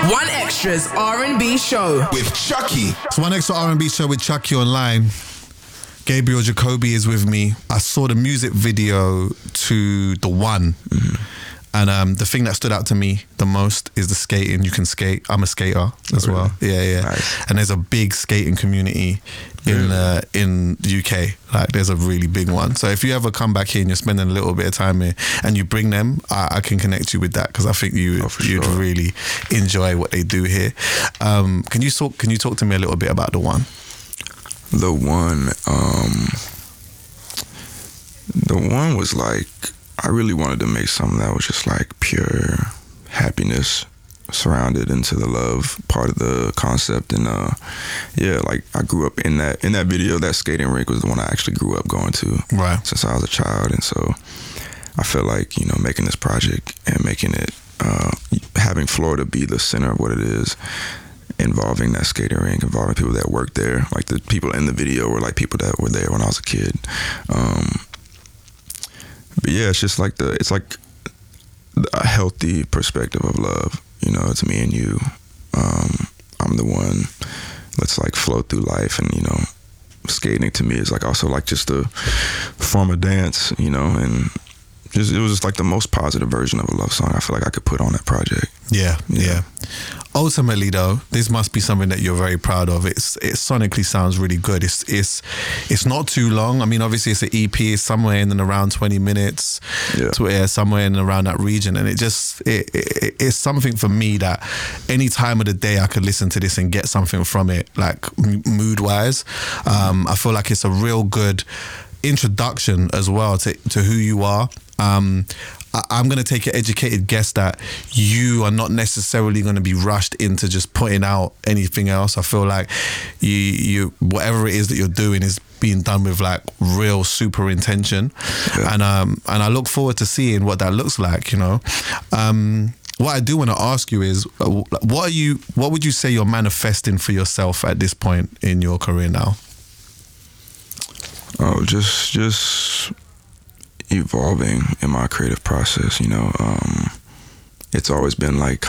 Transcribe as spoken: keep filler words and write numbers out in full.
One Extra's R and B show with Chucky. It's One Extra R and B show with Chucky online. Gabriel Jacoby is with me. I saw the music video to The One. Mm-hmm. And um, the thing that stood out to me the most is the skating. You can skate. I'm a skater as oh, really? well. Yeah, yeah. Nice. And there's a big skating community in uh, in the U K. Like, there's a really big one. So if you ever come back here and you're spending a little bit of time here and you bring them, I, I can connect you with that, because I think you oh, you'd sure. really enjoy what they do here. Um, can you talk? Can you talk to me a little bit about The One? The One, um, The One was like, I really wanted to make something that was just like pure happiness surrounded into the love part of the concept. And uh, yeah, like I grew up in that in that video. That skating rink was the one I actually grew up going to, right, since I was a child. And so I felt like, you know, making this project and making it, uh, having Florida be the center of what it is, involving that skating rink, involving people that worked there. Like the people in the video were like people that were there when I was a kid. Um, but yeah, it's just like the, it's like a healthy perspective of love. You know, it's me and you. Um, I'm the one. Let's like flow through life. And, you know, skating to me is like also like just a form of dance, you know, and just, it was just like the most positive version of a love song I feel like I could put on that project. Yeah, yeah, Yeah. Ultimately, though, this must be something that you're very proud of. It's it sonically sounds really good. It's it's it's not too long. I mean, obviously, it's an E P. It's somewhere in and around twenty minutes. Yeah. To air somewhere in and around that region, and it just it, it it's something for me that any time of the day I could listen to this and get something from it, like mood wise. Um, I feel like it's a real good introduction as well to to who you are. Um, I'm going to take an educated guess that you are not necessarily going to be rushed into just putting out anything else. I feel like you, you, whatever it is that you're doing is being done with like real super intention. Yeah. And um, and I look forward to seeing what that looks like, you know. Um, what I do want to ask you is, what are you, what would you say you're manifesting for yourself at this point in your career now? Oh, just, just... evolving in my creative process, you know. Um, it's always been like